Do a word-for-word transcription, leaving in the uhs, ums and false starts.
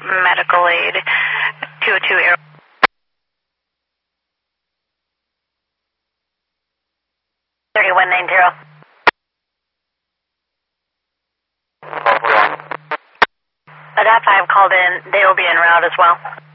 medical aid, two oh two Air. thirty-one ninety. But F five called in, they will be en route as well.